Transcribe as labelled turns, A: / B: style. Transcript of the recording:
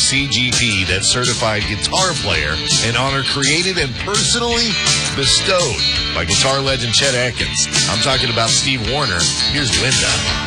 A: CGP, that certified guitar player, an honor created and personally bestowed by guitar legend Chet Atkins. I'm talking about Steve Wariner. Here's Linda.